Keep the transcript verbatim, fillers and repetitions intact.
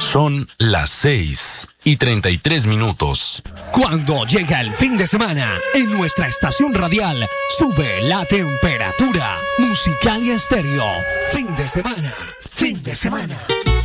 Son las seis y treinta y tres minutos. Cuando llega el fin de semana, en nuestra estación radial sube la temperatura. Musical y Estéreo. Fin de semana. Fin de semana.